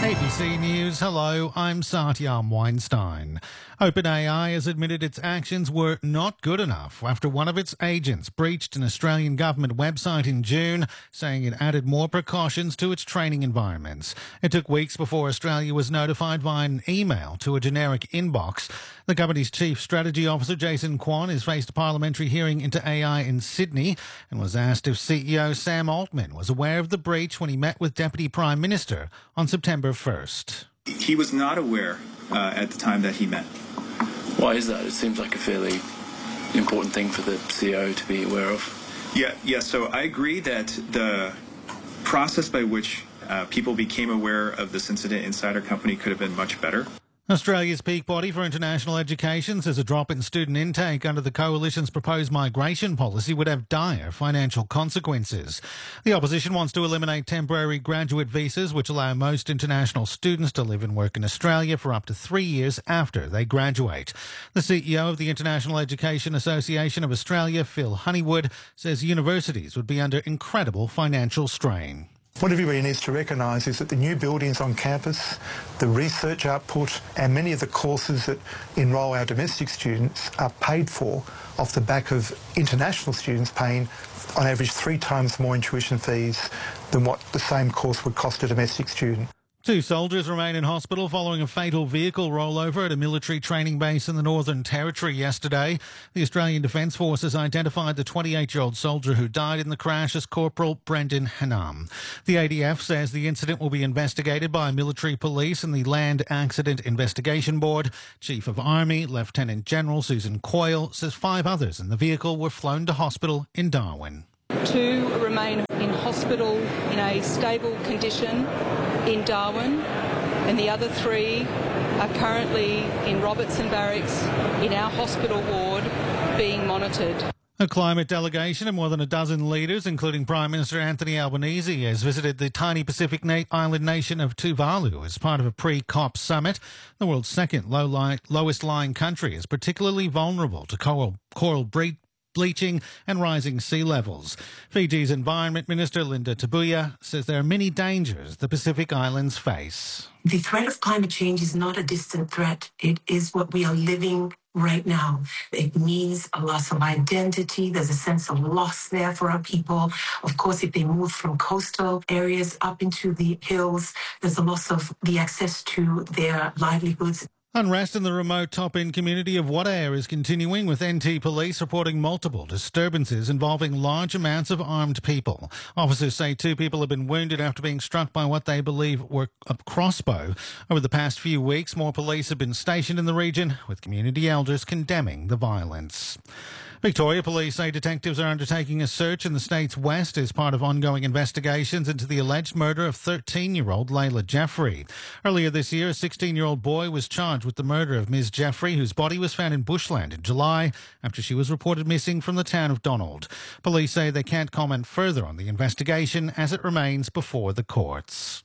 ABC News, hello, I'm Satyam Weinstein. OpenAI has admitted its actions were not good enough after one of its agents breached an Australian government website in June, saying it added more precautions to its training environments. It took weeks before Australia was notified via an email to a generic inbox. The company's chief strategy officer, Jason Kwan, has faced a parliamentary hearing into AI in Sydney and was asked if CEO Sam Altman was aware of the breach when he met with Deputy Prime Minister on September 1st. He was not aware at the time that he met. Why is that? It seems like a fairly important thing for the CEO to be aware of. Yeah. So I agree that the process by which people became aware of this incident inside our company could have been much better. Australia's peak body for international education says a drop in student intake under the coalition's proposed migration policy would have dire financial consequences. The opposition wants to eliminate temporary graduate visas, which allow most international students to live and work in Australia for up to 3 years after they graduate. The CEO of the International Education Association of Australia, Phil Honeywood, says universities would be under incredible financial strain. What everybody needs to recognise is that the new buildings on campus, the research output and many of the courses that enrol our domestic students are paid for off the back of international students paying on average 3 times more in tuition fees than what the same course would cost a domestic student. 2 soldiers remain in hospital following a fatal vehicle rollover at a military training base in the Northern Territory yesterday. The Australian Defence Forces identified the 28-year-old soldier who died in the crash as Corporal Brendan Hanam. The ADF says the incident will be investigated by military police and the Land Accident Investigation Board. Chief of Army Lieutenant General Susan Coyle says 5 others in the vehicle were flown to hospital in Darwin. 2 remain in hospital in a stable condition in Darwin, and the other 3 are currently in Robertson Barracks in our hospital ward being monitored. A climate delegation of more than a dozen leaders, including Prime Minister Anthony Albanese, has visited the tiny Pacific island nation of Tuvalu as part of a pre-COP summit. The world's second lowest-lying country is particularly vulnerable to coral bleaching and rising sea levels. Fiji's Environment Minister Linda Tabuya says there are many dangers the Pacific Islands face. The threat of climate change is not a distant threat. It is what we are living right now. It means a loss of identity. There's a sense of loss there for our people. Of course, if they move from coastal areas up into the hills, there's a loss of the access to their livelihoods. Unrest in the remote top-end community of Wadair is continuing, with NT Police reporting multiple disturbances involving large amounts of armed people. Officers say 2 people have been wounded after being struck by what they believe were a crossbow. Over the past few weeks, more police have been stationed in the region, with community elders condemning the violence. Victoria Police say detectives are undertaking a search in the state's west as part of ongoing investigations into the alleged murder of 13-year-old Layla Jeffrey. Earlier this year, a 16-year-old boy was charged with the murder of Ms. Jeffrey, whose body was found in bushland in July after she was reported missing from the town of Donald. Police say they can't comment further on the investigation as it remains before the courts.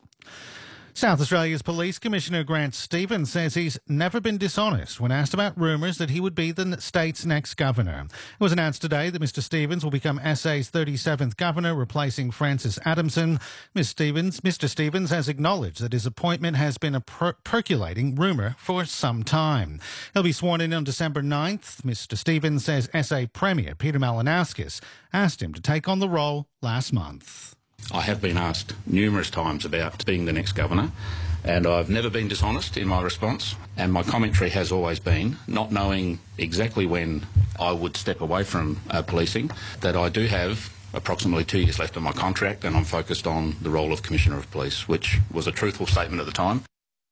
South Australia's Police Commissioner Grant Stevens says he's never been dishonest when asked about rumours that he would be the state's next governor. It was announced today that Mr Stevens will become SA's 37th governor, replacing Francis Adamson. Mr Stevens has acknowledged that his appointment has been a percolating rumour for some time. He'll be sworn in on December 9th. Mr Stevens says SA Premier Peter Malinauskas asked him to take on the role last month. I have been asked numerous times about being the next governor, and I've never been dishonest in my response. And my commentary has always been, not knowing exactly when I would step away from policing, that I do have approximately 2 years left on my contract, and I'm focused on the role of Commissioner of Police, which was a truthful statement at the time.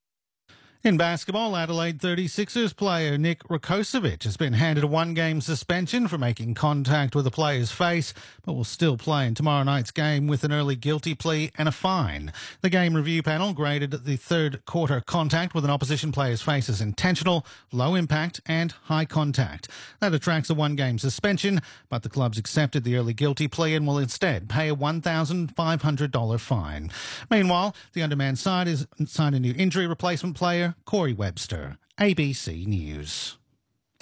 In basketball, Adelaide 36ers player Nick Rakocevic has been handed a 1-game suspension for making contact with a player's face, but will still play in tomorrow night's game with an early guilty plea and a fine. The game review panel graded the third quarter contact with an opposition player's face as intentional, low impact and high contact. That attracts a 1-game suspension, but the clubs accepted the early guilty plea and will instead pay a $1,500 fine. Meanwhile, the undermanned side has signed a new injury replacement player, Corey Webster. ABC News.